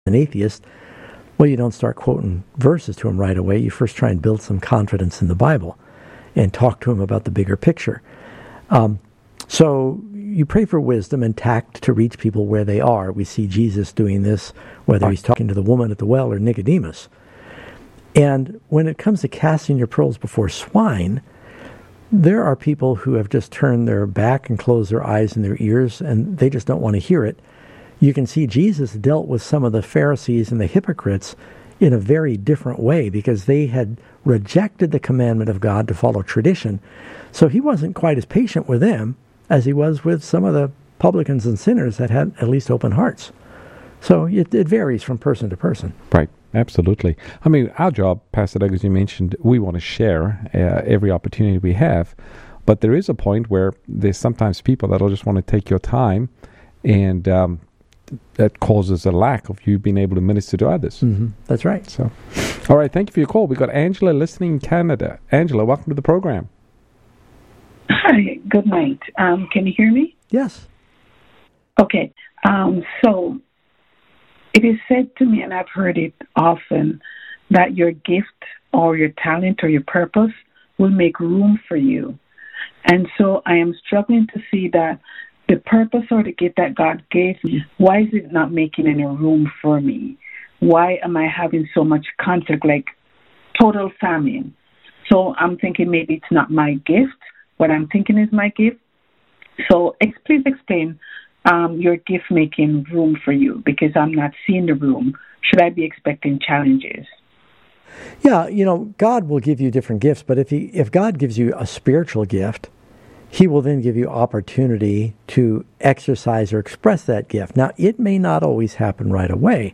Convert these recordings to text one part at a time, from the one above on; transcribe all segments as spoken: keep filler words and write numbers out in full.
an atheist, well, you don't start quoting verses to him right away. You first try and build some confidence in the Bible and talk to him about the bigger picture. Um, so you pray for wisdom and tact to reach people where they are. We see Jesus doing this, whether he's talking to the woman at the well or Nicodemus. And when it comes to casting your pearls before swine, there are people who have just turned their back and closed their eyes and their ears, and they just don't want to hear it. You can see Jesus dealt with some of the Pharisees and the hypocrites in a very different way because they had rejected the commandment of God to follow tradition. So he wasn't quite as patient with them as he was with some of the publicans and sinners that had at least open hearts. So it, it varies from person to person. Right. Absolutely. I mean, our job, Pastor Doug, as you mentioned, we want to share uh, every opportunity we have. But there is a point where there's sometimes people that'll just want to take your time, and um, that causes a lack of you being able to minister to others. Mm-hmm. That's right. So, all right. Thank you for your call. We've got Angela listening in Canada. Angela, welcome to the program. Hi. Good night. Um, can you hear me? Yes. Okay. Um, so... It is said to me, and I've heard it often, that your gift or your talent or your purpose will make room for you. And so I am struggling to see that the purpose or the gift that God gave me, why is it not making any room for me? Why am I having so much conflict, like total famine? So I'm thinking maybe it's not my gift. What I'm thinking is my gift. So ex- please explain Um, your gift making room for you, because I'm not seeing the room. Should I be expecting challenges? Yeah, you know, God will give you different gifts, but if he, if God gives you a spiritual gift, he will then give you opportunity to exercise or express that gift. Now, it may not always happen right away.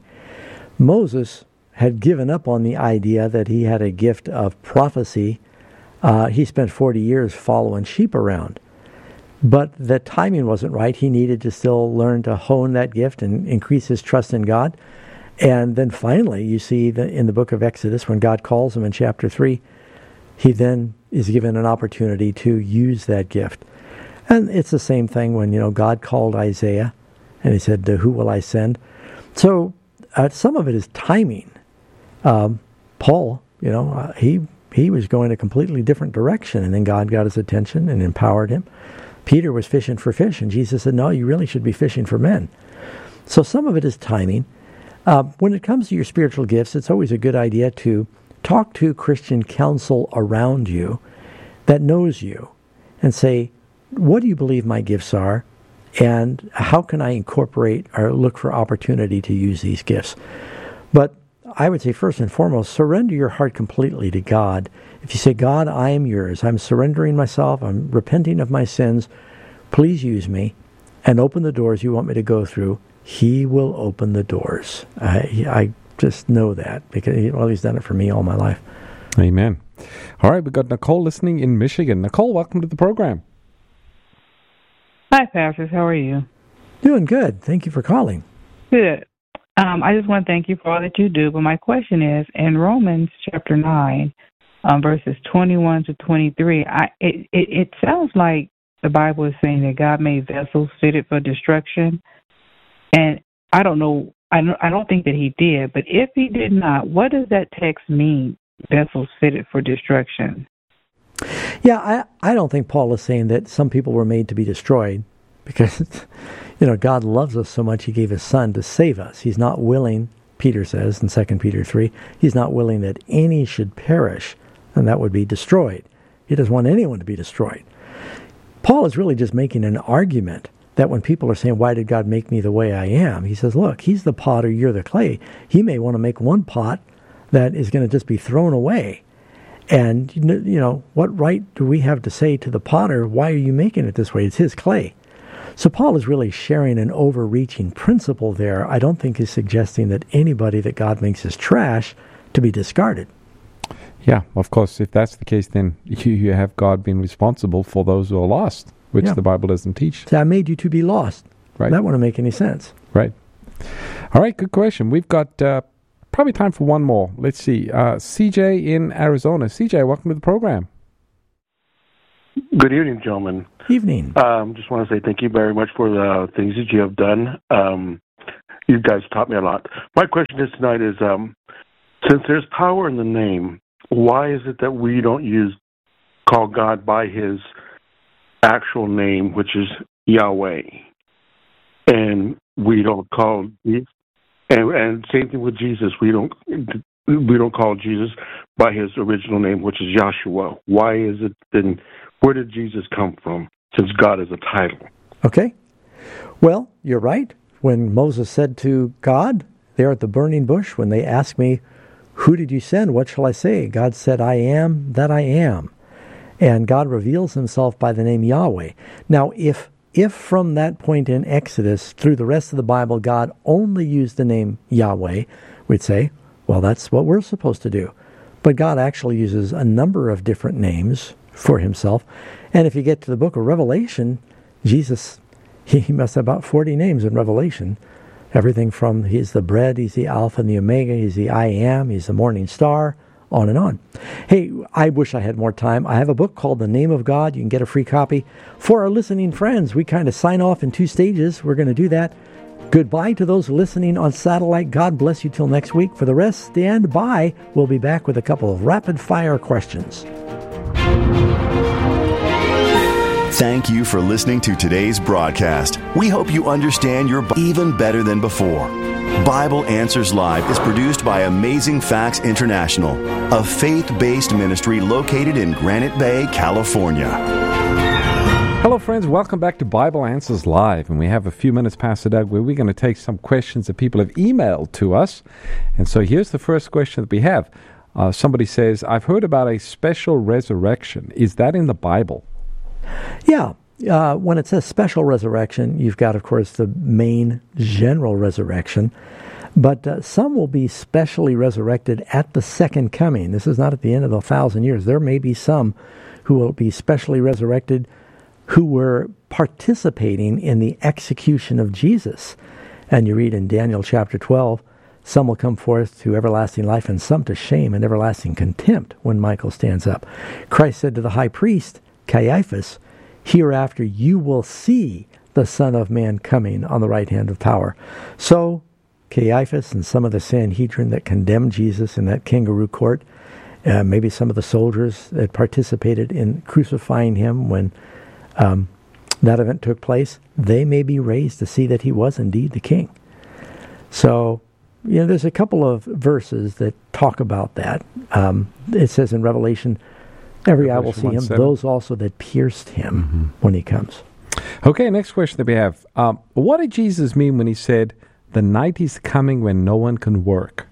Moses had given up on the idea that he had a gift of prophecy. Uh, he spent forty years following sheep around. But the timing wasn't right. He needed to still learn to hone that gift and increase his trust in God. And then finally, you see that in the book of Exodus, when God calls him in chapter three, he then is given an opportunity to use that gift. And it's the same thing when, you know, God called Isaiah and he said, who will I send? So uh, some of it is timing. Um, Paul, you know, uh, he, he was going a completely different direction, and then God got his attention and empowered him. Peter was fishing for fish, and Jesus said, no, you really should be fishing for men. So some of it is timing. Uh, when it comes to your spiritual gifts, it's always a good idea to talk to Christian counsel around you that knows you and say, what do you believe my gifts are, and how can I incorporate or look for opportunity to use these gifts? But I would say first and foremost, surrender your heart completely to God. If you say, God, I am yours, I'm surrendering myself, I'm repenting of my sins, please use me and open the doors you want me to go through, he will open the doors. I, I just know that because he, well, he's done it for me all my life. Amen. All right, we've got Nicole listening in Michigan. Nicole, welcome to the program. Hi, pastors. How are you? Doing good. Thank you for calling. Good. Um, I just want to thank you for all that you do. But my question is, in Romans chapter nine, um, verses twenty-one to twenty-three, I, it, it, it sounds like the Bible is saying that God made vessels fitted for destruction. And I don't know, I don't, I don't think that he did. But if he did not, what does that text mean, vessels fitted for destruction? Yeah, I, I don't think Paul is saying that some people were made to be destroyed because, you know, God loves us so much he gave his son to save us. He's not willing, Peter says in Second Peter three, he's not willing that any should perish, and that would be destroyed. He doesn't want anyone to be destroyed. Paul is really just making an argument that when people are saying, why did God make me the way I am? He says, look, he's the potter, you're the clay. He may want to make one pot that is going to just be thrown away. And, you know, what right do we have to say to the potter, why are you making it this way? It's his clay. So Paul is really sharing an overreaching principle there. I don't think he's suggesting that anybody that God makes is trash to be discarded. Yeah, of course, if that's the case, then you, you have God being responsible for those who are lost, which yeah. the Bible doesn't teach. So I made you to be lost. Right. That wouldn't make any sense. Right. All right, good question. We've got uh, probably time for one more. Let's see. Uh, C J in Arizona. C J, welcome to the program. Good evening, gentlemen. Evening. Um, just want to say thank you very much for the things that you have done. Um, you guys taught me a lot. My question is tonight is, um, since there's power in the name, why is it that we don't use call God by His actual name, which is Yahweh, and we don't call and and same thing with Jesus. We don't we don't call Jesus by His original name, which is Yahshua. Why is it then? Where did Jesus come from? Since God is a title. Okay. Well, you're right. When Moses said to God there at the burning bush, when they asked me, "Who did you send? What shall I say?" God said, "I am that I am." And God reveals Himself by the name Yahweh. Now, if if from that point in Exodus through the rest of the Bible, God only used the name Yahweh, we'd say, well, that's what we're supposed to do. But God actually uses a number of different names for Himself. And if you get to the book of Revelation, Jesus, he, he must have about forty names in Revelation. Everything from He's the bread, He's the Alpha and the Omega, He's the I Am, He's the morning star, on and on. Hey, I wish I had more time. I have a book called The Name of God. You can get a free copy. For our listening friends, we kind of sign off in two stages. We're going to do that. Goodbye to those listening on satellite. God bless you till next week. For the rest, stand by. We'll be back with a couple of rapid-fire questions. Thank you for listening to today's broadcast. We hope you understand your Bible even better than before. Bible Answers Live is produced by Amazing Facts International, a faith-based ministry located in Granite Bay, California. Hello, friends. Welcome back to Bible Answers Live. And we have a few minutes, Pastor Doug, where we're going to take some questions that people have emailed to us. And so here's the first question that we have. Uh, somebody says, I've heard about a special resurrection. Is that in the Bible? Yeah. Uh, when it says special resurrection, you've got, of course, the main general resurrection. But uh, some will be specially resurrected at the second coming. This is not at the end of the thousand years. There may be some who will be specially resurrected who were participating in the execution of Jesus. And you read in Daniel chapter twelve, some will come forth to everlasting life and some to shame and everlasting contempt when Michael stands up. Christ said to the high priest, Caiaphas, hereafter you will see the Son of Man coming on the right hand of power. So Caiaphas and some of the Sanhedrin that condemned Jesus in that kangaroo court, uh, maybe some of the soldiers that participated in crucifying him when um, that event took place, they may be raised to see that he was indeed the king. So, you know, there's a couple of verses that talk about that. Um, it says in Revelation, every eye will see him, those also that pierced him mm-hmm. when he comes. Okay, next question that we have. Um, what did Jesus mean when he said, the night is coming when no one can work?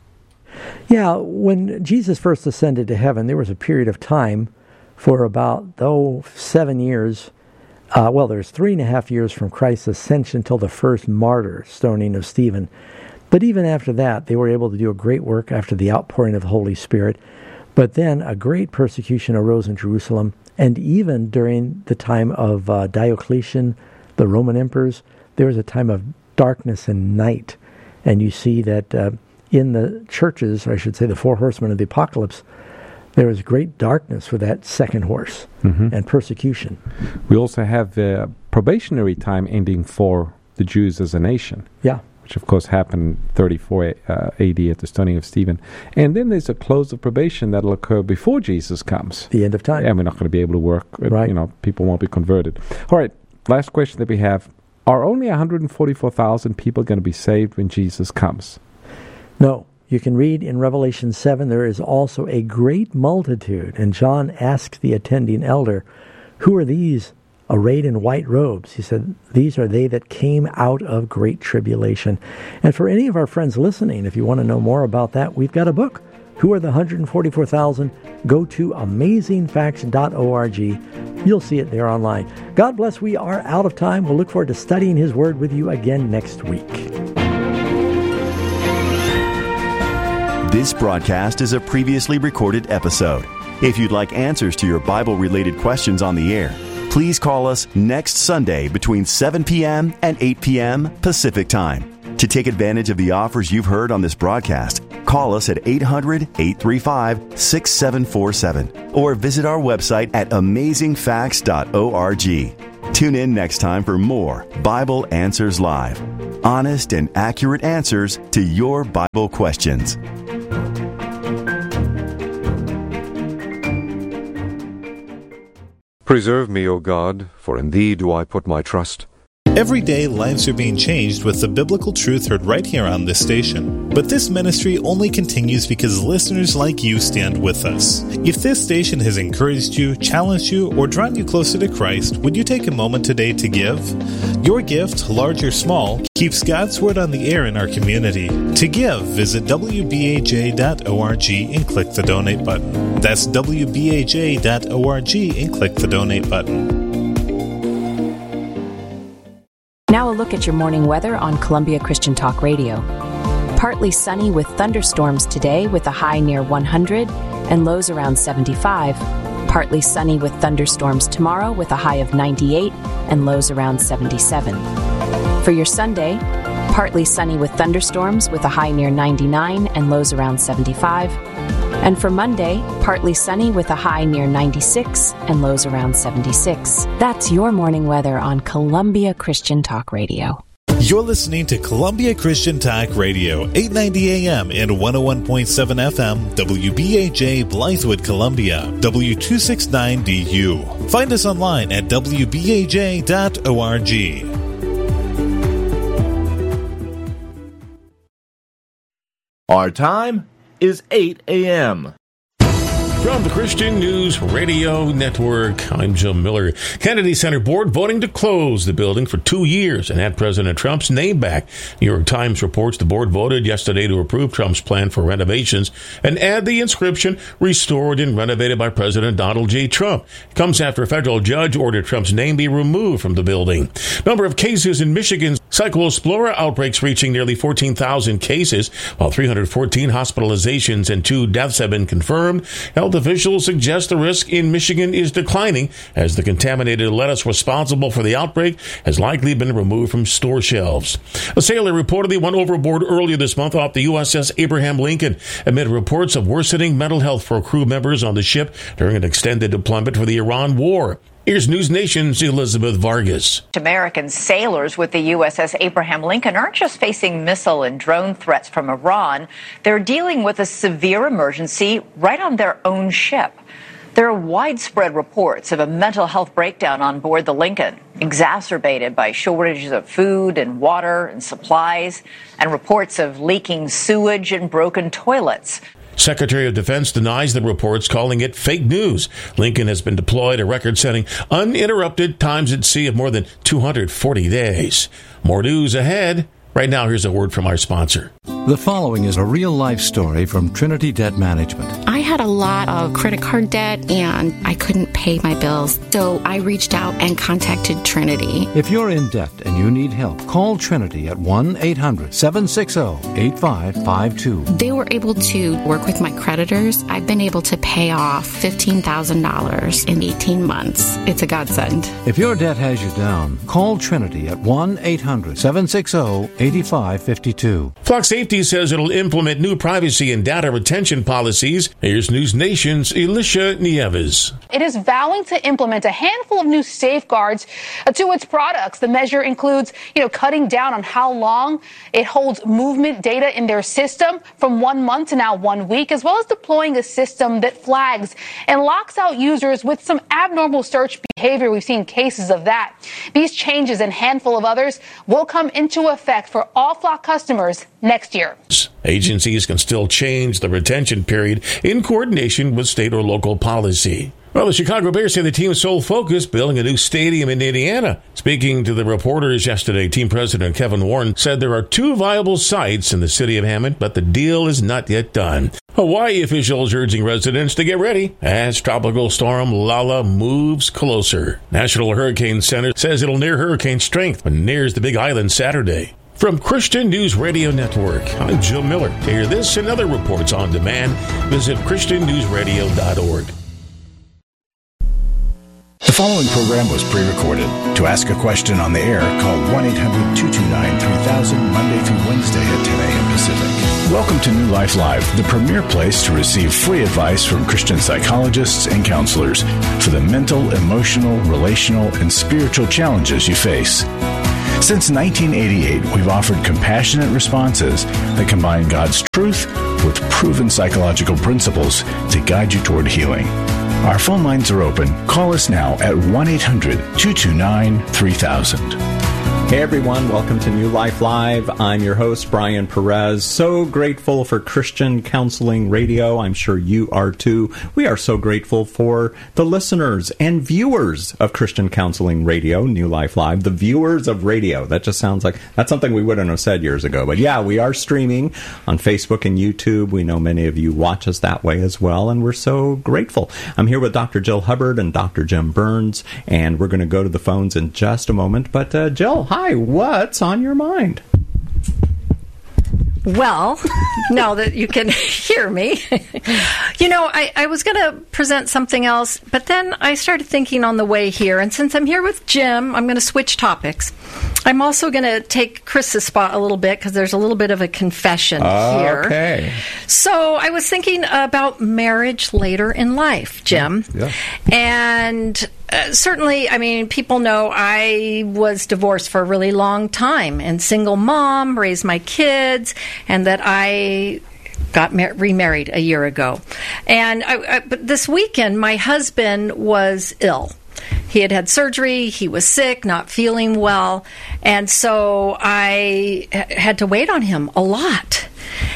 Yeah, when Jesus first ascended to heaven, there was a period of time for about, oh, seven years. Uh, well, there's three and a half years from Christ's ascension till the first martyr stoning of Stephen. But even after that, they were able to do a great work after the outpouring of the Holy Spirit. But then a great persecution arose in Jerusalem, and even during the time of uh, Diocletian, the Roman emperors, there was a time of darkness and night. And you see that uh, in the churches, or I should say the four horsemen of the apocalypse, there was great darkness for that second horse mm-hmm. and persecution. We also have the probationary time ending for the Jews as a nation. Yeah. Which, of course, happened thirty-four uh, A D at the stoning of Stephen. And then there's a close of probation that will occur before Jesus comes. The end of time. And we're not going to be able to work. Right. You know, people won't be converted. All right, last question that we have. Are only one hundred forty-four thousand people going to be saved when Jesus comes? No. You can read in Revelation seven, there is also a great multitude. And John asked the attending elder, who are these arrayed in white robes? He said, these are they that came out of great tribulation. And for any of our friends listening, if you want to know more about that, we've got a book. Who are the one hundred forty-four thousand? Go to amazing facts dot org. You'll see it there online. God bless. We are out of time. We'll look forward to studying His Word with you again next week. This broadcast is a previously recorded episode. If you'd like answers to your Bible-related questions on the air, please call us next Sunday between seven p.m. and eight p.m. Pacific Time. To take advantage of the offers you've heard on this broadcast, call us at eight hundred, eight three five, six seven four seven or visit our website at amazing facts dot org. Tune in next time for more Bible Answers Live. honest and accurate answers to your Bible questions. Preserve me, O God, for in Thee do I put my trust. Every day, lives are being changed with the biblical truth heard right here on this station. But this ministry only continues because listeners like you stand with us. If this station has encouraged you, challenged you, or drawn you closer to Christ, would you take a moment today to give? Your gift, large or small, keeps God's Word on the air in our community. To give, visit w b a j dot org and click the donate button. That's w b a j dot org and click the donate button. Now a look at your morning weather on Columbia Christian Talk Radio. Partly sunny with thunderstorms today with a high near one hundred and lows around seventy-five. Partly sunny with thunderstorms tomorrow with a high of ninety-eight and lows around seventy-seven. For your Sunday, partly sunny with thunderstorms with a high near ninety-nine and lows around seventy-five. And for Monday, partly sunny with a high near ninety-six and lows around seventy-six. That's your morning weather on Columbia Christian Talk Radio. You're listening to Columbia Christian Talk Radio, eight ninety A M and one oh one point seven F M, W B A J Blythewood, Columbia, W two sixty-nine D U. Find us online at w b a j dot org. Our time is eight A M From the Christian News Radio Network, I'm Joe Miller. Kennedy Center Board voting to close the building for two years and add President Trump's name back. New York Times reports the board voted yesterday to approve Trump's plan for renovations and add the inscription, restored and renovated by President Donald J. Trump. It comes after a federal judge ordered Trump's name be removed from the building. Number of cases in Michigan's Cyclospora outbreaks reaching nearly fourteen thousand cases, while three hundred fourteen hospitalizations and two deaths have been confirmed. Health officials suggest the risk in Michigan is declining as the contaminated lettuce responsible for the outbreak has likely been removed from store shelves. A sailor reportedly went overboard earlier this month off the U S S Abraham Lincoln amid reports of worsening mental health for crew members on the ship during an extended deployment for the Iran war. Here's News Nation's Elizabeth Vargas. American sailors with the U S S Abraham Lincoln aren't just facing missile and drone threats from Iran. They're dealing with a severe emergency right on their own ship. There are widespread reports of a mental health breakdown on board the Lincoln, exacerbated by shortages of food and water and supplies, and reports of leaking sewage and broken toilets. Secretary of Defense denies the reports, calling it fake news. Lincoln has been deployed a record-setting uninterrupted times at sea of more than two hundred forty days. More news ahead. Right now, here's a word from our sponsor. The following is a real-life story from Trinity Debt Management. I had a lot of credit card debt, and I couldn't pay my bills, so I reached out and contacted Trinity. If you're in debt and you need help, call Trinity at one eight hundred seven six zero eight five five two. They were able to work with my creditors. I've been able to pay off fifteen thousand dollars in eighteen months. It's a godsend. If your debt has you down, call Trinity at one eight hundred seven six zero eight five five two. Flock Safety says it'll implement new privacy and data retention policies. Here's News Nation's Alicia Nieves. It is vowing to implement a handful of new safeguards to its products. The measure includes, you know, cutting down on how long it holds movement data in their system from one month to now one week, as well as deploying a system that flags and locks out users with some abnormal search behavior. We've seen cases of that. These changes and a handful of others will come into effect for all Flock customers next year. Agencies can still change the retention period in coordination with state or local policy. Well, the Chicago Bears say the team's sole focus building a new stadium in Indiana. Speaking to the reporters yesterday, team president Kevin Warren said there are two viable sites in the city of Hammond, but the deal is not yet done. Hawaii officials urging residents to get ready as tropical storm Lala moves closer. National Hurricane Center says it'll near hurricane strength when it nears the Big Island Saturday. From Christian News Radio Network, I'm Joe Miller. To hear this and other reports on demand, visit christian news radio dot org. The following program was pre-recorded. To ask a question on the air, call one eight hundred two two nine three thousand Monday through Wednesday at ten a.m. Pacific. Welcome to New Life Live, the premier place to receive free advice from Christian psychologists and counselors for the mental, emotional, relational, and spiritual challenges you face. Since nineteen eighty-eight, we've offered compassionate responses that combine God's truth with proven psychological principles to guide you toward healing. Our phone lines are open. Call us now at one eight hundred two two nine three thousand. Hey everyone, welcome to New Life Live. I'm your host, Brian Perez. So grateful for Christian Counseling Radio. I'm sure you are too. We are so grateful for the listeners and viewers of Christian Counseling Radio, New Life Live. The viewers of radio. That just sounds like, that's something we wouldn't have said years ago. But yeah, we are streaming on Facebook and YouTube. We know many of you watch us that way as well, and we're so grateful. I'm here with Doctor Jill Hubbard and Doctor Jim Burns, and we're going to go to the phones in just a moment. But uh, Jill, hi. Hi, what's on your mind? Well, now that you can hear me, you know, I, I was going to present something else, but then I started thinking on the way here, and since I'm here with Jim, I'm going to switch topics. I'm also going to take Chris's spot a little bit because there's a little bit of a confession uh, here. Okay. So I was thinking about marriage later in life, Jim. Yeah. And uh, certainly, I mean, people know I was divorced for a really long time and single mom, raised my kids, and that I got mar- remarried a year ago. And I, I, but this weekend, my husband was ill. He had had surgery, he was sick, not feeling well, and so I h- had to wait on him a lot.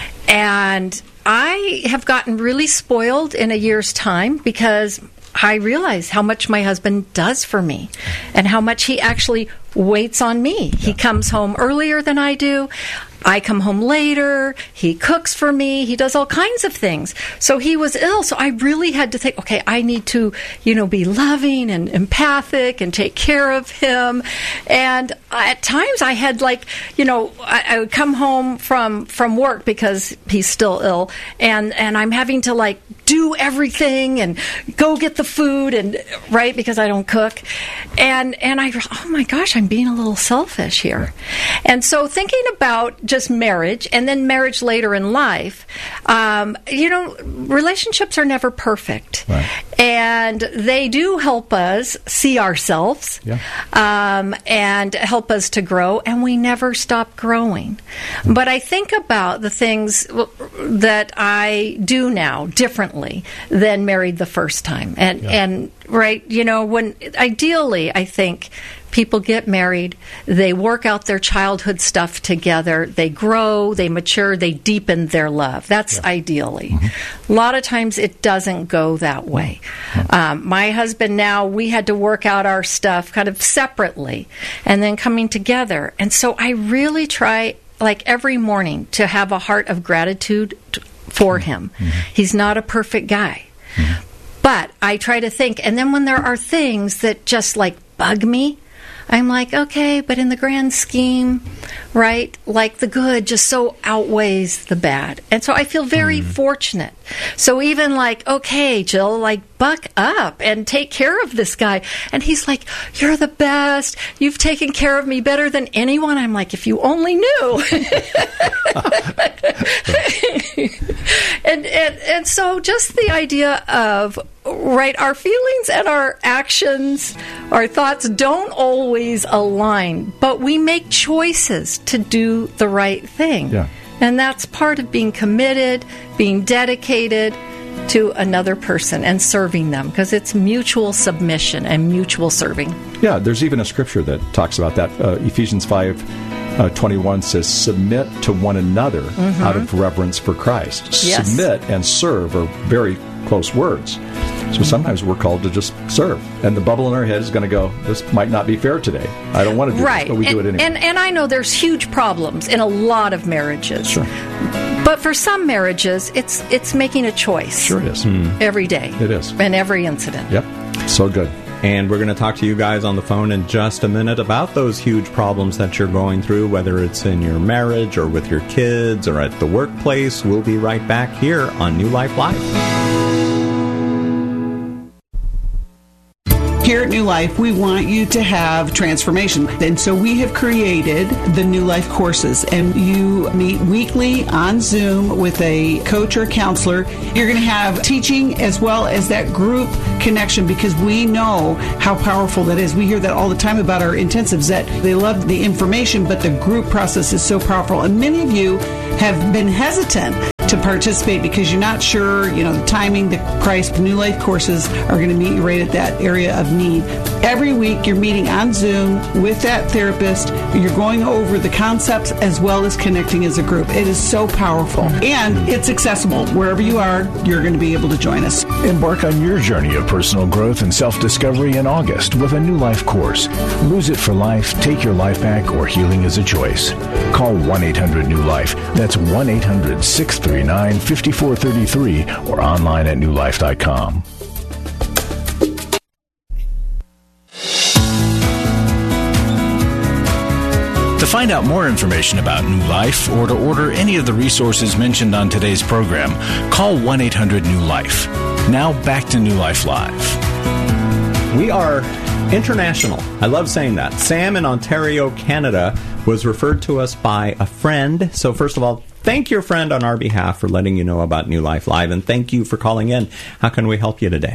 And I have gotten really spoiled in a year's time because I realize how much my husband does for me and how much he actually waits on me. Yeah. He comes home earlier than I do. I come home later, he cooks for me, he does all kinds of things. So he was ill, so I really had to think, okay, I need to, you know, be loving and empathic and take care of him. And at times I had like, you know, I, I would come home from, from work because he's still ill, and, and I'm having to like do everything and go get the food, and right, because I don't cook. And, and I, oh my gosh, I'm being a little selfish here. And so thinking about just marriage and then marriage later in life, um, you know, relationships are never perfect. Right. And they do help us see ourselves, yeah. um, and help us to grow, and we never stop growing. But I think about the things that I do now differently than married the first time. And, yeah. and right, you know, when ideally, I think people get married, they work out their childhood stuff together, they grow, they mature, they deepen their love. That's yeah. ideally. Mm-hmm. A lot of times it doesn't go that way. Mm-hmm. Um, my husband now, we had to work out our stuff kind of separately and then coming together. And so I really try, like every morning, to have a heart of gratitude t- for mm-hmm. him. Mm-hmm. He's not a perfect guy. Mm-hmm. But I try to think, and then when there are things that just like bug me, I'm like, okay, but in the grand scheme, right, like the good just so outweighs the bad. And so I feel very mm. fortunate. So even like, okay, Jill, like buck up and take care of this guy. And he's like, you're the best. You've taken care of me better than anyone. I'm like, if you only knew. and, and and so just the idea of, right, our feelings and our actions, our thoughts don't always align, but we make choices to do the right thing. Yeah. And that's part of being committed, being dedicated to another person and serving them, because it's mutual submission and mutual serving. Yeah, there's even a scripture that talks about that. Uh, Ephesians five uh, twenty-one says, submit to one another mm-hmm. out of reverence for Christ. Yes. Submit and serve are very close words. So sometimes we're called to just serve. And the bubble in our head is going to go, this might not be fair today. I don't want to do right. this, but we and, do it anyway. And, and I know there's huge problems in a lot of marriages. Sure. But for some marriages, it's it's making a choice. Sure it is. Mm. Every day. It is. And every incident. Yep. So good. And we're going to talk to you guys on the phone in just a minute about those huge problems that you're going through, whether it's in your marriage or with your kids or at the workplace. We'll be right back here on New Life Live. here at New Life, we want you to have transformation. And so we have created the New Life courses, and you meet weekly on Zoom with a coach or counselor. You're going to have teaching as well as that group connection, because we know how powerful that is. We hear that all the time about our intensives, that they love the information, but the group process is so powerful. And many of you have been hesitant to participate because you're not sure, you know, the timing, the price. The New Life courses are going to meet you right at that area of need. Every week you're meeting on Zoom with that therapist. You're going over the concepts as well as connecting as a group. It is so powerful. And it's accessible. Wherever you are, you're going to be able to join us. Embark on your journey of personal growth and self-discovery in August with a New Life course. Lose it for life, take your life back, or healing is a choice. Call one eight hundred new life. That's one eight hundred six three nine five four three three or online at new life dot com. To find out more information about New Life or to order any of the resources mentioned on today's program, call one eight hundred new life. Now back to New Life Live. We are international. I love saying that. Sam in Ontario, Canada, was referred to us by a friend. So first of all, thank your friend on our behalf for letting you know about New Life Live, and thank you for calling in. How can we help you today?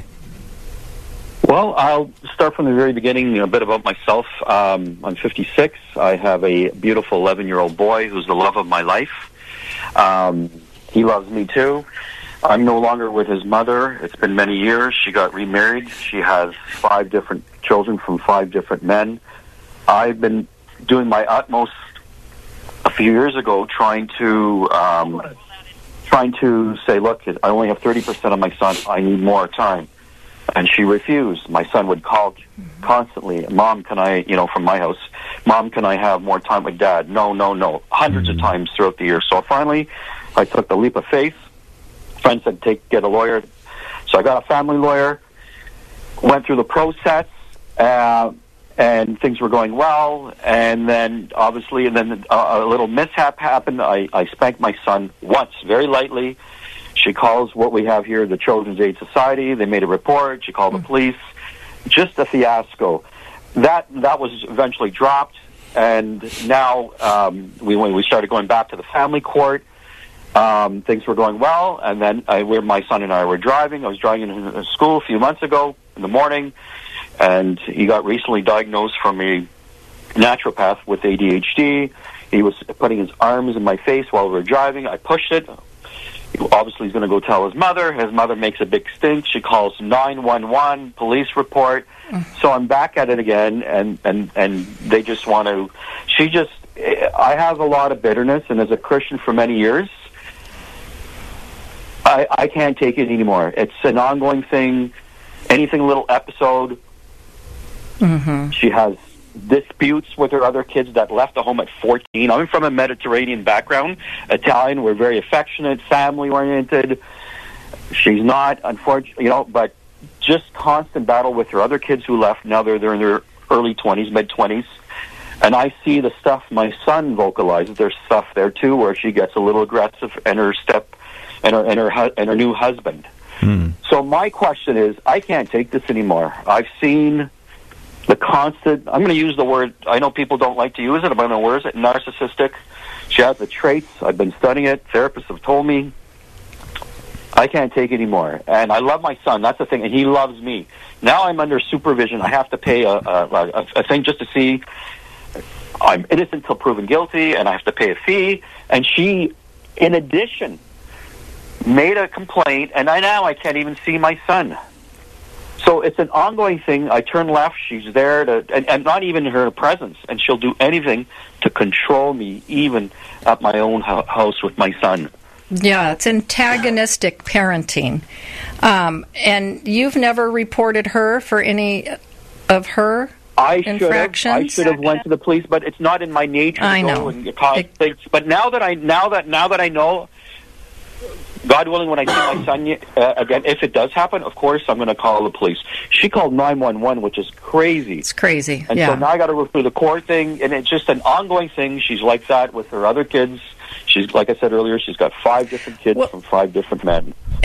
Well, I'll start from the very beginning, a bit about myself. Um, I'm fifty-six. I have a beautiful eleven-year-old boy who's the love of my life. Um, he loves me, too. I'm no longer with his mother. It's been many years. She got remarried. She has five different children from five different men. I've been doing my utmost a few years ago trying to um, trying to say, look, I only have thirty percent of my son. I need more time. And she refused. My son would call constantly, Mom, can I, you know, from my house, Mom, can I have more time with Dad? No, no, no. Hundreds mm-hmm. of times throughout the year. So finally, I took the leap of faith. Friend said, take, get a lawyer. So I got a family lawyer, went through the process, uh, and things were going well. And then, obviously, and then a, a little mishap happened. I, I spanked my son once, very lightly. She calls what we have here the Children's Aid Society. They made a report. She called the police. Just a fiasco. That that was eventually dropped, and now um, we when we started going back to the family court. Um, things were going well, and then I, where my son and I were driving. I was driving to school a few months ago in the morning, and he got recently diagnosed from a naturopath with A D H D. He was putting his arms in my face while we were driving. I pushed it. Obviously, he's going to go tell his mother. His mother makes a big stink. She calls nine one one, police report. So I'm back at it again, and, and, and they just want to... She just... I have a lot of bitterness, and as a Christian for many years, I, I can't take it anymore. It's an ongoing thing. Anything, a little episode. Mm-hmm. She has disputes with her other kids that left the home at fourteen. I'm from a Mediterranean background, Italian. We're very affectionate, family-oriented. She's not, unfortunately, you know, but just constant battle with her other kids who left. Now they're, they're in their early twenties, mid-twenties. And I see the stuff my son vocalizes. There's stuff there, too, where she gets a little aggressive, and her step, and her, and her, and her new husband. Hmm. So my question is, I can't take this anymore. I've seen... the constant, I'm going to use the word, I know people don't like to use it, but I'm going to use it, narcissistic. She has the traits. I've been studying it. Therapists have told me. I can't take it anymore. And I love my son. That's the thing. And he loves me. Now I'm under supervision. I have to pay a, a, a, a thing just to see I'm innocent until proven guilty, and I have to pay a fee. And she, in addition, made a complaint, and I now I can't even see my son. So it's an ongoing thing. I turn left, she's there, to, and, and not even in her presence, and she'll do anything to control me, even at my own ho- house with my son. Yeah, it's antagonistic parenting. Um, and you've never reported her for any of her I infractions? I should have went to the police, but it's not in my nature I to know. go and cause things. But now that I now that now that I know, God willing, when I see my son uh, again, if it does happen, of course, I'm going to call the police. She called nine one one, which is crazy. It's crazy, And yeah. so now I got to go through the court thing, and it's just an ongoing thing. She's like that with her other kids. She's, like I said earlier, she's got five different kids well, from five different men. And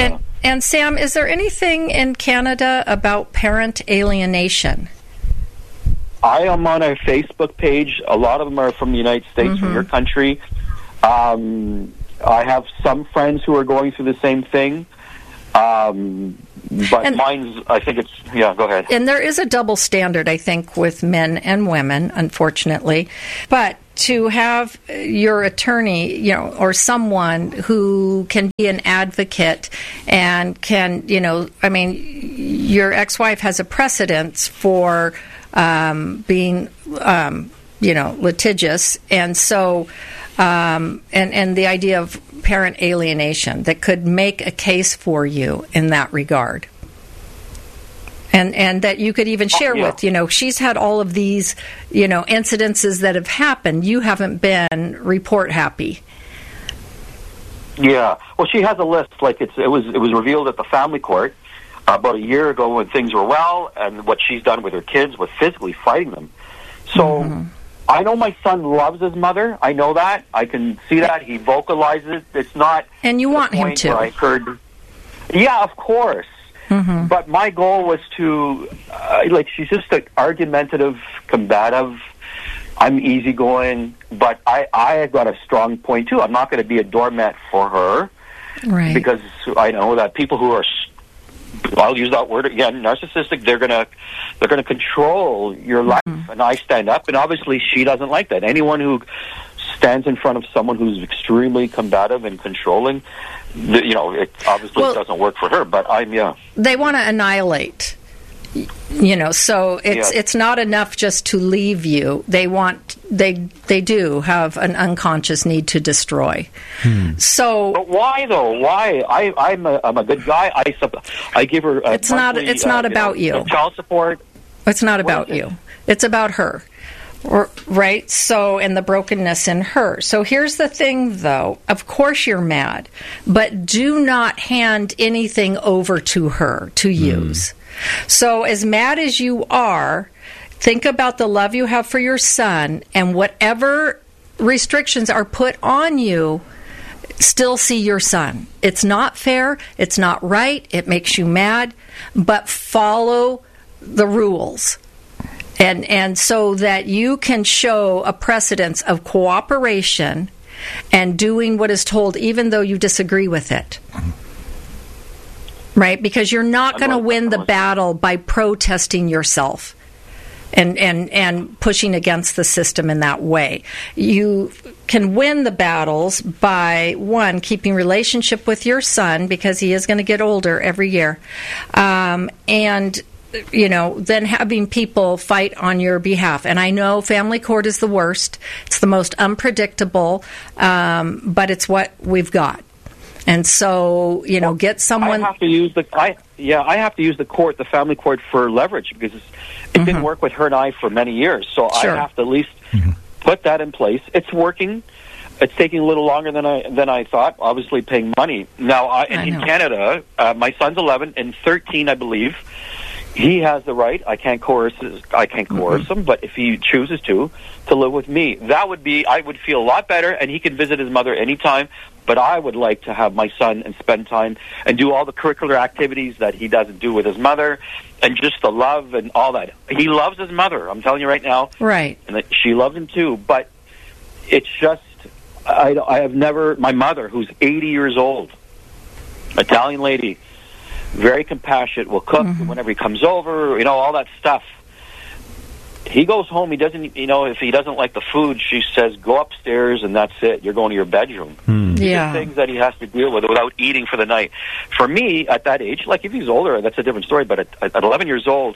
and Sam, is there anything in Canada about parent alienation? I am on a Facebook page. A lot of them are from the United States, mm-hmm. from your country. Um, I have some friends who are going through the same thing. Um, but and, mine's, I think it's, yeah, go ahead. And there is a double standard, I think, with men and women, unfortunately. But to have your attorney, you know, or someone who can be an advocate and can, you know, I mean, your ex-wife has a precedence for um, being, um, you know, litigious. And so, um, and, and the idea of parent alienation that could make a case for you in that regard. And and that you could even share oh, yeah. with, you know, she's had all of these, you know, incidences that have happened. You haven't been report happy. Yeah. Well, she has a list. Like it's it was it was revealed at the family court uh, about a year ago when things were well, and what she's done with her kids with physically fighting them. So mm-hmm. I know my son loves his mother. I know that. I can see that. He vocalizes. It's not. And you want him to. I heard. Yeah, of course. Mm-hmm. But my goal was to, uh, like, she's just an argumentative, combative. I'm easygoing, but I, I have got a strong point, too. I'm not going to be a doormat for her. Right. Because I know that people who are, I'll use that word again, narcissistic, they're going to they're going to control your life. Mm-hmm. And I stand up, and obviously she doesn't like that. Anyone who stands in front of someone who's extremely combative and controlling, you know, it obviously well, doesn't work for her, but I'm, yeah. They want to annihilate, you know, so it's yeah. it's not enough just to leave you. They want, they they do have an unconscious need to destroy. Hmm. So, but why though? Why? I I'm a, I'm a good guy. I I give her. A it's monthly, not. It's not uh, about you. Know, you. Child support. It's not about it? you. It's about her. Or, right? So, and the brokenness in her. So here's the thing, though. Of course you're mad, but do not hand anything over to her to use. Mm. So as mad as you are, think about the love you have for your son, and whatever restrictions are put on you, still see your son. It's not fair. It's not right. It makes you mad, but follow the rules. And and so that you can show a precedence of cooperation and doing what is told, even though you disagree with it. Right? Because you're not going to win the battle by protesting yourself and, and, and pushing against the system in that way. You can win the battles by, one, keeping relationship with your son, because he is going to get older every year, um, and you know, then having people fight on your behalf. And I know family court is the worst. It's the most unpredictable, um, but it's what we've got. And so, you know, well, get someone. I have to use the. I yeah, I have to use the court, the family court, for leverage, because it mm-hmm. didn't work with her and I for many years. So sure. I have to at least mm-hmm. put that in place. It's working. It's taking a little longer than I than I thought. Obviously, paying money now. I, I in Canada, uh, my son's eleven and thirteen, I believe. He has the right. I can't coerce. I can't coerce mm-hmm. him, but if he chooses to, to live with me, that would be. I would feel a lot better, and he can visit his mother anytime. But I would like to have my son and spend time and do all the curricular activities that he doesn't do with his mother, and just the love and all that. He loves his mother. I'm telling you right now, right? And that she loves him too. But it's just I. I have never. My mother, who's eighty years old, Italian lady. Very compassionate, will cook mm-hmm. whenever he comes over, you know, all that stuff. He goes home, he doesn't, you know, if he doesn't like the food, she says, go upstairs and that's it. You're going to your bedroom. Mm. These yeah. are things that he has to deal with without eating for the night. For me, at that age, like if he's older, that's a different story, but at, at eleven years old,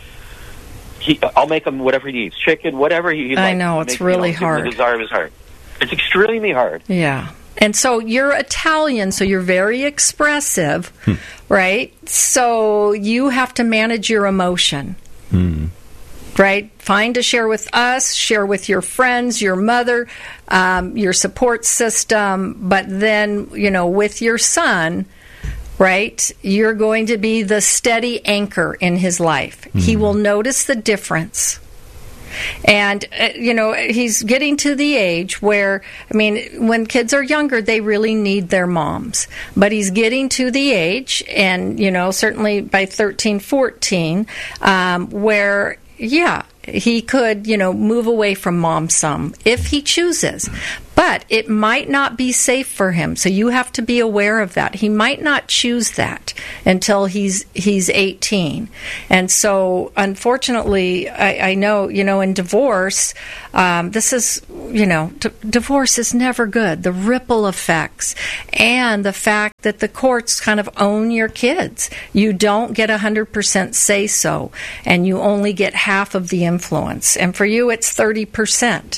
he, I'll make him whatever he needs. Chicken, whatever he, he likes. I know, it's make, really you know, hard. The desire of his heart. It's extremely hard. Yeah. And so you're Italian, so you're very expressive, hmm. right? So you have to manage your emotion, hmm. right? Fine to share with us, share with your friends, your mother, um, your support system, but then, you know, with your son, right, you're going to be the steady anchor in his life. Hmm. He will notice the difference. And, uh, you know, he's getting to the age where, I mean, when kids are younger, they really need their moms. But he's getting to the age, and, you know, certainly by thirteen, fourteen, um, where, yeah, he could, you know, move away from mom some if he chooses. But it might not be safe for him, so you have to be aware of that. He might not choose that until he's he's eighteen. And so, unfortunately, I, I know, you know, in divorce, um, this is, you know, d- divorce is never good. The ripple effects and the fact that the courts kind of own your kids. You don't get one hundred percent say-so, and you only get half of the influence. And for you, it's thirty percent.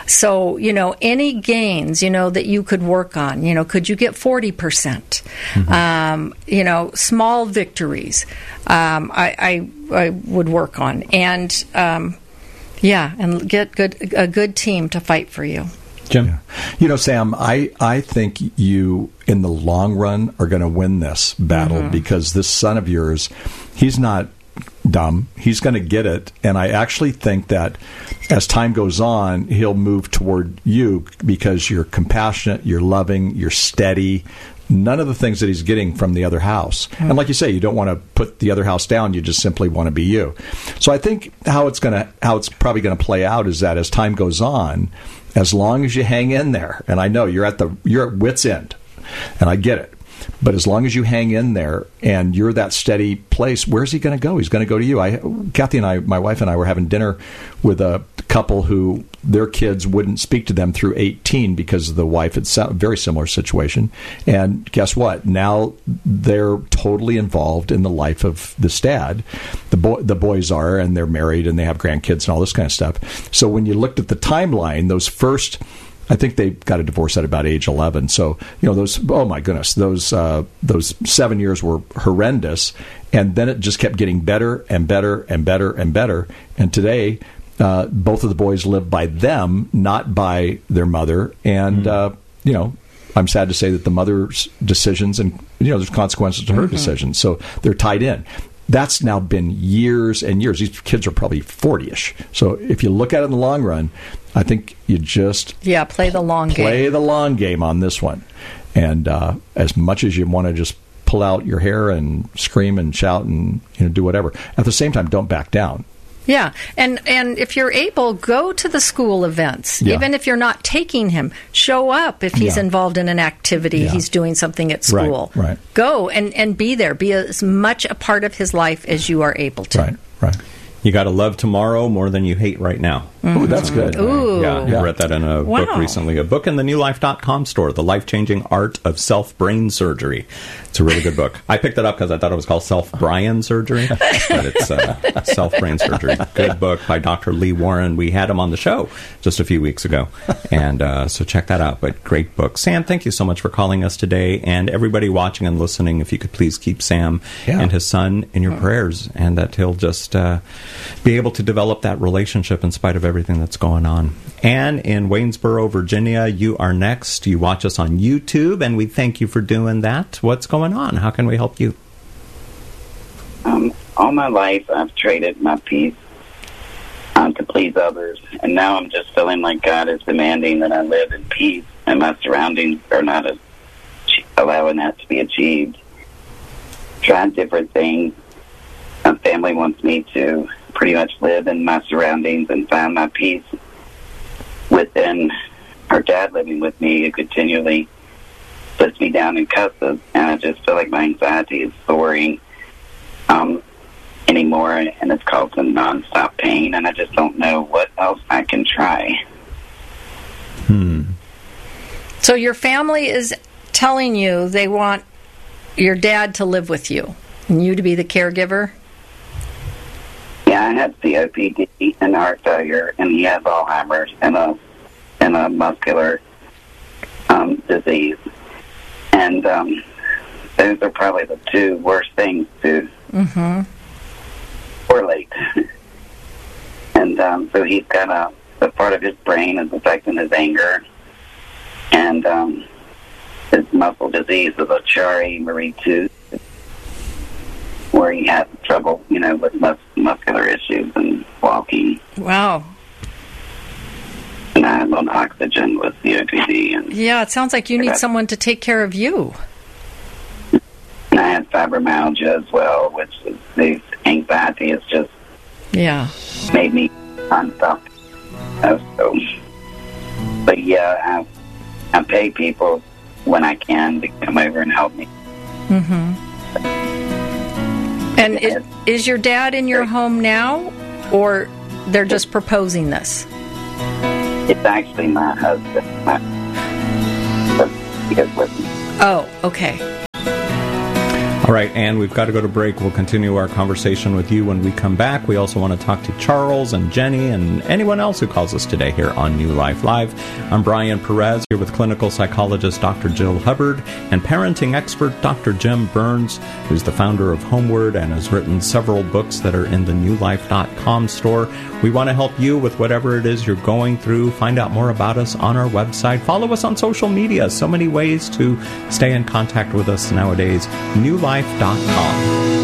So, you know, any gains, you know, that you could work on, you know, could you get forty percent? Mm-hmm. Um, you know, small victories, um, I, I, I would work on. And, um, yeah, and get good a good team to fight for you. Jim? Yeah. You know, Sam, I, I think you, in the long run, are going to win this battle mm-hmm. because this son of yours, he's not dumb. He's going to get it. And I actually think that as time goes on, he'll move toward you because you're compassionate, you're loving, you're steady. None of the things that he's getting from the other house. Mm-hmm. And like you say, you don't want to put the other house down. You just simply want to be you. So I think how it's going to, how it's probably going to play out is that as time goes on, as long as you hang in there, and I know you're at the, you're at wit's end, and I get it. But as long as you hang in there and you're that steady place, where's he going to go? He's going to go to you. I, Kathy and I, my wife and I, were having dinner with a couple who their kids wouldn't speak to them through eighteen because the wife had a very similar situation. And guess what? Now they're totally involved in the life of this dad. The boy, the boys are, and they're married and they have grandkids and all this kind of stuff. So when you looked at the timeline, those first, I think they got a divorce at about age eleven. So, you know, those, oh my goodness, those uh, those seven years were horrendous. And then it just kept getting better and better and better and better. And today, uh, both of the boys live by them, not by their mother. And, mm-hmm. uh, you know, I'm sad to say that the mother's decisions and, you know, there's consequences to her mm-hmm. decisions. So they're tied in. That's now been years and years. These kids are probably forty-ish. So if you look at it in the long run, I think you just yeah play the long play game. Play the long game on this one. And uh, as much as you want to just pull out your hair and scream and shout and, you know, do whatever, at the same time, don't back down. Yeah, and and if you're able, go to the school events. Yeah. Even if you're not taking him, show up if he's yeah. involved in an activity, yeah. he's doing something at school. Right, right. Go and, and be there. Be as much a part of his life as you are able to. Right, right. You got to love tomorrow more than you hate right now. Mm-hmm. Ooh, that's good. Ooh. Yeah, I yeah. read that in a wow. book recently. A book in the new life dot com store, The Life-Changing Art of Self-Brain Surgery. It's a really good book. I picked it up because I thought it was called Self-Brian Surgery, but it's uh, Self-Brain Surgery. Good book by Doctor Lee Warren. We had him on the show just a few weeks ago, and uh, so check that out. But great book. Sam, thank you so much for calling us today, and everybody watching and listening, if you could please keep Sam yeah. and his son in your oh. prayers, and that he'll just uh, be able to develop that relationship in spite of everything that's going on. Anne in Waynesboro, Virginia, you are next. You watch us on YouTube, and we thank you for doing that. What's going on? How can we help you? Um, all my life, I've traded my peace um, to please others, and now I'm just feeling like God is demanding that I live in peace, and my surroundings are not a, allowing that to be achieved. Tried different things. My family wants me to pretty much live in my surroundings and find my peace within our dad living with me, who continually puts me down and cusses, and I just feel like my anxiety is soaring um, anymore, and it's causing nonstop pain, and I just don't know what else I can try. Hmm. So your family is telling you they want your dad to live with you and you to be the caregiver? Yeah, I had C O P D and heart failure, and he has Alzheimer's and a and a muscular um, disease, and um, those are probably the two worst things to mm-hmm. correlate. And um, so he's got a, a part of his brain is affecting his anger, and um, his muscle disease is a Chiari-Marie tooth, where he had trouble, you know, with mus- muscular issues and walking. Wow. I'm on oxygen with C O P D. And yeah, it sounds like you need someone to take care of you. And I had fibromyalgia as well, which is the anxiety is just yeah made me unstop. So, but yeah, I, I pay people when I can to come over and help me. Mm-hmm. And it, is your dad in your home now, or they're just proposing this? It's actually my husband. My, he is with me. Oh, okay. All right, Ann, we've got to go to break. We'll continue our conversation with you when we come back. We also want to talk to Charles and Jenny and anyone else who calls us today here on New Life Live. I'm Brian Perez, here with clinical psychologist Doctor Jill Hubbard and parenting expert Doctor Jim Burns, who's the founder of Homeward and has written several books that are in the new life dot com store. We want to help you with whatever it is you're going through. Find out more about us on our website. Follow us on social media. So many ways to stay in contact with us nowadays. New Life dot com.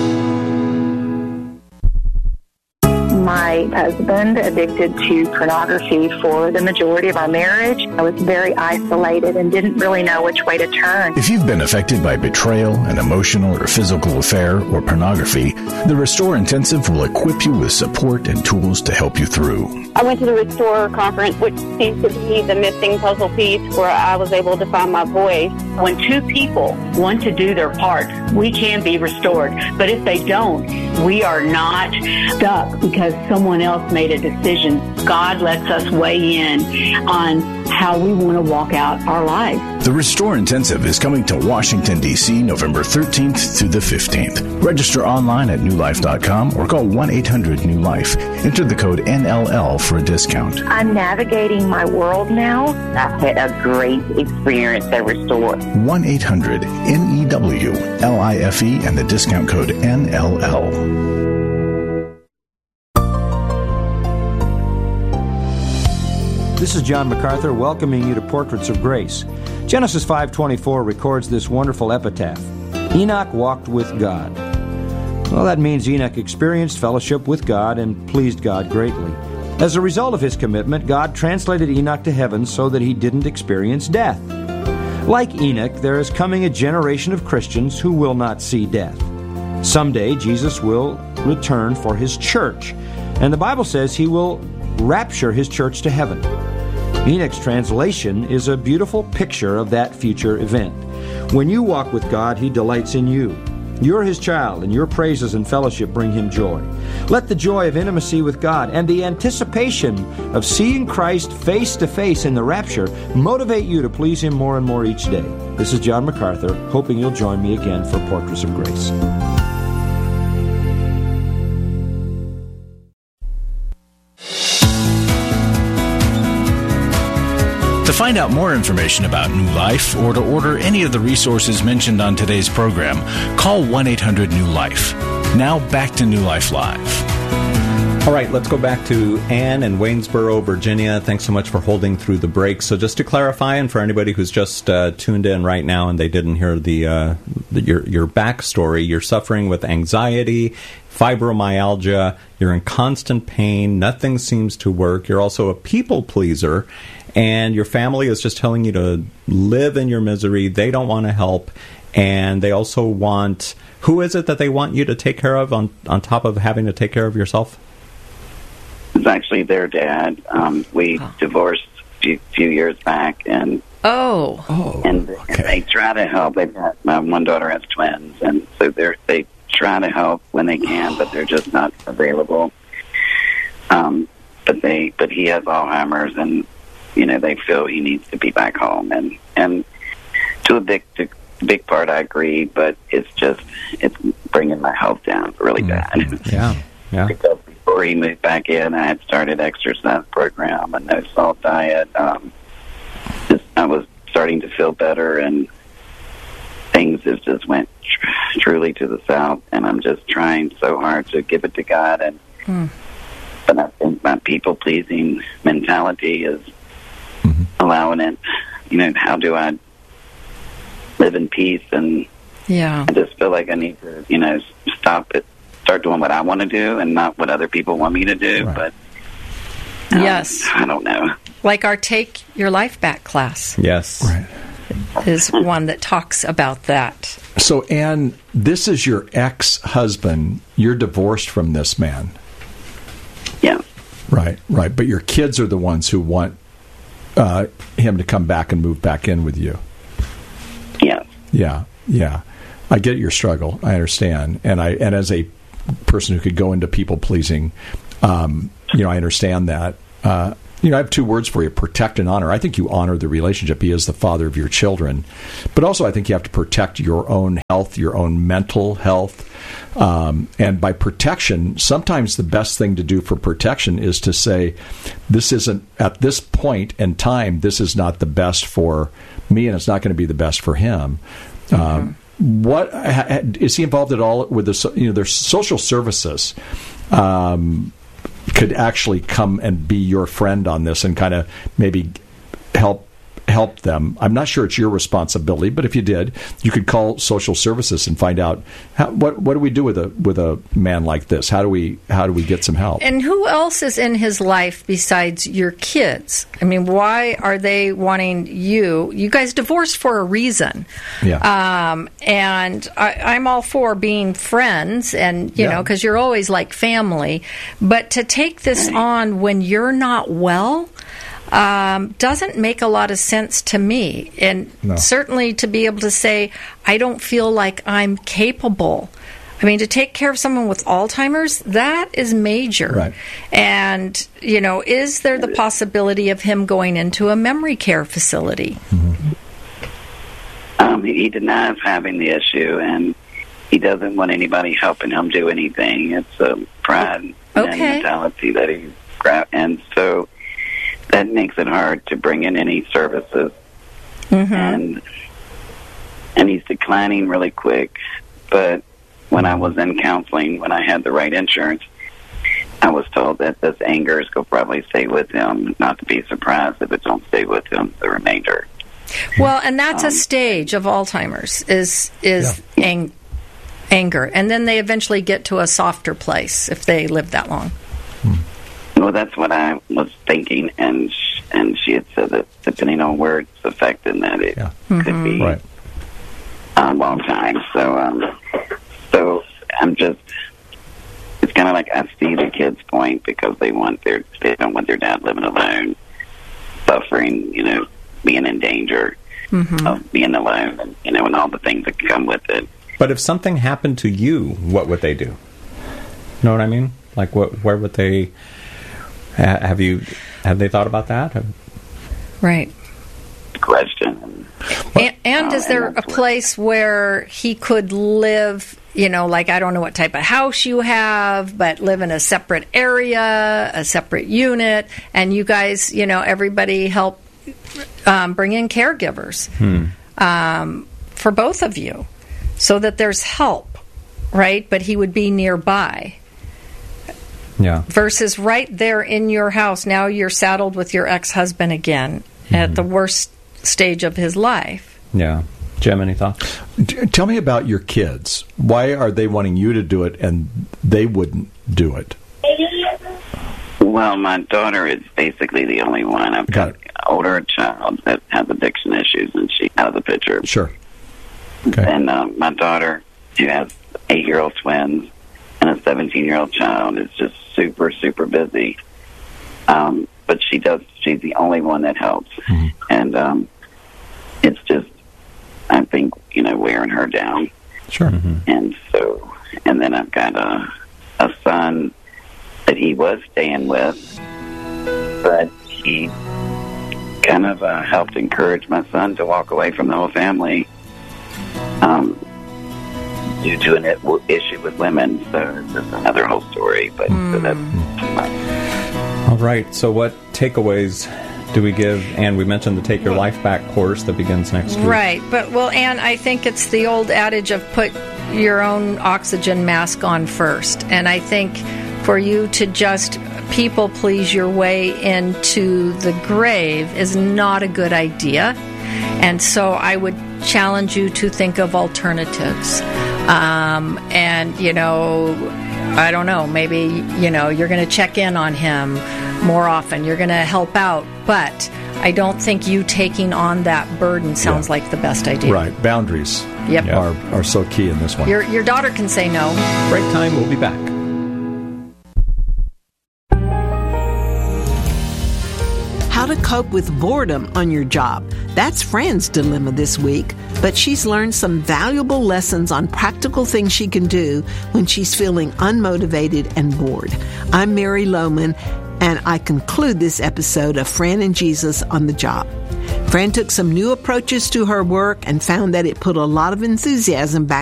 My husband addicted to pornography for the majority of our marriage. I was very isolated and didn't really know which way to turn. If you've been affected by betrayal, an emotional or physical affair, or pornography, the Restore Intensive will equip you with support and tools to help you through. I went to the Restore conference, which seems to be the missing puzzle piece where I was able to find my voice. When two people want to do their part, we can be restored. But if they don't, we are not stuck because someone else made a decision. God lets us weigh in on how we want to walk out our lives. The Restore Intensive is coming to Washington, D C November thirteenth through the fifteenth. Register online at new life dot com or call one eight hundred new life. Enter the code N L L for a discount. I'm navigating my world now. I've had a great experience at Restore. one eight hundred N E W L I F E and the discount code N L L. This is John MacArthur welcoming you to Portraits of Grace. Genesis five twenty-four records this wonderful epitaph. Enoch walked with God. Well, that means Enoch experienced fellowship with God and pleased God greatly. As a result of his commitment, God translated Enoch to heaven so that he didn't experience death. Like Enoch, there is coming a generation of Christians who will not see death. Someday, Jesus will return for his church, and the Bible says he will rapture his church to heaven. Enoch's translation is a beautiful picture of that future event. When you walk with God, he delights in you. You're his child, and your praises and fellowship bring him joy. Let the joy of intimacy with God and the anticipation of seeing Christ face to face in the rapture motivate you to please him more and more each day. This is John MacArthur, hoping you'll join me again for Portraits of Grace. To find out more information about New Life or to order any of the resources mentioned on today's program, call one eight hundred new life. Now back to New Life Live. All right, let's go back to Ann in Waynesboro, Virginia. Thanks so much for holding through the break. So just to clarify, and for anybody who's just uh, tuned in right now and they didn't hear the, uh, the your your backstory, you're suffering with anxiety, fibromyalgia, you're in constant pain, nothing seems to work, you're also a people pleaser, and your family is just telling you to live in your misery. They don't want to help, and they also want... Who is it that they want you to take care of on, on top of having to take care of yourself? It's actually their dad. Um, we oh. divorced a few, few years back, and oh, oh and, okay. and they try to help. They've got, my one daughter has twins, and so they're they try to help when they can, but they're just not available. Um, but they but he has Alzheimer's, and you know, they feel he needs to be back home, and and to a big to big part, I agree. But it's just it's bringing my health down really mm-hmm. bad. Yeah, yeah. Because before he moved back in, I had started exercise program and no salt diet. Um, just, I was starting to feel better, and things just just went tr- truly to the south. And I'm just trying so hard to give it to God, and mm. but I think my people pleasing mentality is. Mm-hmm. Allowing it, you know, how do I live in peace? And yeah, I just feel like I need to, you know, stop it, start doing what I want to do and not what other people want me to do. Right. But Yes. Um, I don't know. Like our Take Your Life Back class. Yes. Right. Is one that talks about that. So, Anne, this is your ex-husband. You're divorced from this man. Yeah. Right, right. But your kids are the ones who want uh, him to come back and move back in with you. Yeah. Yeah, yeah. I get your struggle. I understand. And I and as a person who could go into people-pleasing, um, you know, I understand that. Uh, you know, I have two words for you, protect and honor. I think you honor the relationship. He is the father of your children. But also I think you have to protect your own health, your own mental health. Um, and by protection, sometimes the best thing to do for protection is to say, this isn't, at this point in time, this is not the best for me, and it's not going to be the best for him. Mm-hmm. Um, what ha, is he involved at all with the, you know, there's social services, um, could actually come and be your friend on this and kind of maybe help help them. I'm not sure it's your responsibility, but if you did, you could call social services and find out how, what what do we do with a with a man like this? How do we how do we get some help? And who else is in his life besides your kids? I mean, why are they wanting you? You guys divorced for a reason. Yeah. Um, and I, I'm all for being friends, and you Yeah. know, because you're always like family. But to take this on when you're not well. Um, doesn't make a lot of sense to me. And No. certainly to be able to say, I don't feel like I'm capable. I mean, to take care of someone with Alzheimer's, that is major. Right. And, you know, is there the possibility of him going into a memory care facility? Um, he denies having the issue, and he doesn't want anybody helping him do anything. It's a pride Okay. mentality that he's gra- and so that makes it hard to bring in any services. Mm-hmm. And and he's declining really quick. But when I was in counseling, when I had the right insurance, I was told that this anger is going to probably stay with him, not to be surprised if it don't stay with him the remainder. Well, and that's Um, a stage of Alzheimer's, is is ang- anger. And then they eventually get to a softer place if they live that long. Well, that's what I was thinking, and sh- and she had said that depending on where it's affected, that it could be Right. a long time. So, um, so I'm just, it's kind of like I see the kids' point because they want their, they don't want their dad living alone, suffering, you know, being in danger Mm-hmm. of being alone, and you know, and all the things that come with it. But if something happened to you, what would they do? Know what I mean? Like, what? Where would they? Ha- have you? Have they thought about that? Right. Question. And, and is there a place where he could live, you know, like, I don't know what type of house you have, but live in a separate area, a separate unit, and you guys, you know, everybody help um, bring in caregivers Hmm. um, for both of you so that there's help, right? But he would be nearby. Yeah. Versus right there in your house, now you're saddled with your ex-husband again at the worst stage of his life. Yeah. Jim, any thoughts? D- tell me about your kids. Why are they wanting you to do it and they wouldn't do it? Well, my daughter is basically the only one. I've got an older child that has addiction issues, and she's out of the picture. Sure. Okay. And um, my daughter, who has eight-year-old twins and a seventeen-year-old child, is just super, super busy. Um, but she does. She's the only one that helps, mm-hmm. and um, it's just, I think, you know, wearing her down. Sure. Mm-hmm. And so, and then I've got a a son that he was staying with, but he kind of uh, helped encourage my son to walk away from the whole family um, due to an i- issue with women. So it's just another whole story. But so that's All right. So, what takeaways do we give? And we mentioned the Take Your Life Back course that begins next week. Right. But, well, Anne, I think it's the old adage of put your own oxygen mask on first. And I think for you to just people please your way into the grave is not a good idea. And so I would challenge you to think of alternatives. Um, and, you know, I don't know, maybe, you know, you're going to check in on him more often. You're going to help out, but I don't think you taking on that burden sounds yeah. like the best idea. Right. Boundaries yep. are, are so key in this one. Your, your daughter can say no. Break time. We'll be back. How to cope with boredom on your job. That's Fran's dilemma this week, but she's learned some valuable lessons on practical things she can do when she's feeling unmotivated and bored. I'm Mary Lohman, and I conclude this episode of Fran and Jesus on the Job. Fran took some new approaches to her work and found that it put a lot of enthusiasm back